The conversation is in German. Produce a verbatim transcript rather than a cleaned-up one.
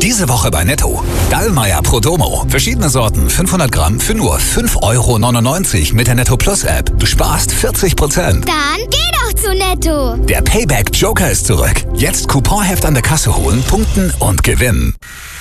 Diese Woche bei Netto. Dallmayr Prodomo. Verschiedene Sorten, fünfhundert Gramm für nur fünf Euro neunundneunzig mit der Netto Plus App. Du sparst vierzig Prozent. Dann geh doch zu Netto. Der Payback Joker ist zurück. Jetzt Couponheft an der Kasse holen, punkten und gewinnen.